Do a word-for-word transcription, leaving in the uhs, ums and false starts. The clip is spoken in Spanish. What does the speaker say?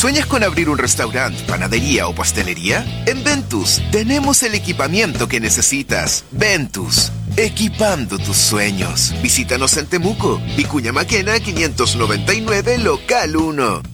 ¿Sueñas con abrir un restaurante, panadería o pastelería? En Ventus tenemos el equipamiento que necesitas. Ventus, equipando tus sueños. Visítanos en Temuco, Vicuña Maquena quinientos noventa y nueve, local uno.